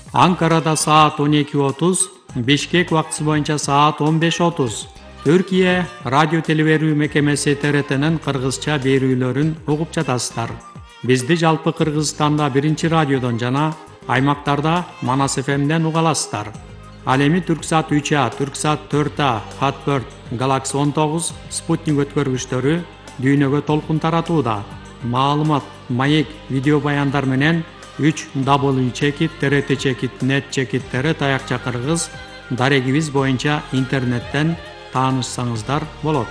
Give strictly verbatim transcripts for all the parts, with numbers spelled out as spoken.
Анкарада саат он эки отуз, Бишкек убактысы боюнча саат он беш отуз. Түркия радио телеберүү мекемеси Т Р Т'нин кыргызча берүүлөрүн угуп жатасыздар. Бизди жалпы Кыргызстанда биринчи радиодон жана аймактарда Манас Ф M'ден уга аласыздар. Ал эми Түрксат үч А, Түрксат төрт А, Хатберт, Галакси он тогуз, Спутник өткөргүчтөрү дүйнөгө толкун таратууда. Маалымат, маек, видео баяндар менен үч дабл ю чекит Т Р Т чекит нет чекит Т Р таякча кыргыз дарегибиз боюнча интернеттен таанышсаңыздар болот.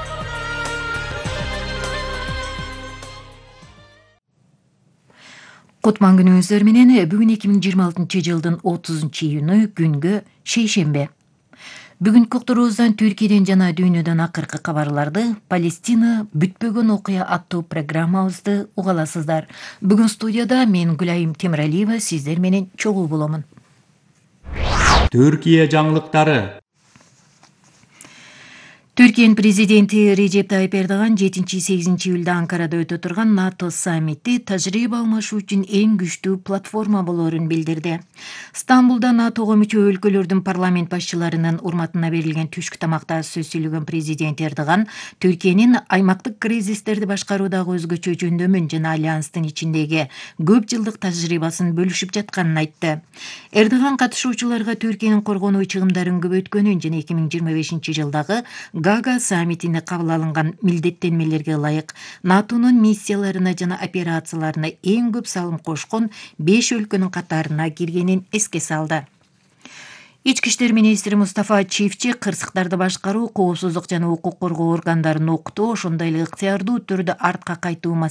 Кутман күнүңүздөр менен бүгүн эки миң жыйырма алтынчы жылдын отузунчу июнү күнгө шейшембе. Бүгүнкү уктуруубуздан Түркияден жана дүйнөдөн акыркы кабарларды, Палестина бүтпөгөн окуя аттуу программабызды уга аласыздар. Бүгүн студияда мен Гүлайым Темиралиева сиздер менен чогуу боломун. Түркия жаңылыктары. Түркиянын президенти Режеп Тайып Эрдоган жетинчи-сегизинчи июлда Анкарада өтө турган НАТО саммити тажрыйба алмашуу үчүн эң күчтүү платформа болоорун билдирди. Стамбулда НАТОго мүчө өлкөлөрдүн парламент башчыларынын урматына берилген түшкү тамакта сөз сүйлөгөн президент Эрдоган Түркиянын аймактык кризистерди башкаруудагы өзгөчө жөндөмүн жана альянстын ичиндеги көп жылдык тажрыйбасын бөлүшүп жатканын айтты. Эрдоган катышуучуларга Түркиянын коргонуу чыгымдарын көбөйткөнүн жана эки миң жыйырма бешинчи жылдагы Гага саммитине кабыл алынган милдеттенмелерге ылайык НАТОнун миссияларына жана операцияларына эң көп салым кошкон беш өлкөнүн катарына киргенин эске салды. Ички иштер министри Мустафа Чифчи кырсыктарды башкаруу, коопсуздук жана укук коргоо органдарын окутуу, ошондой эле ыктыярдуу түрдө артка кайтуу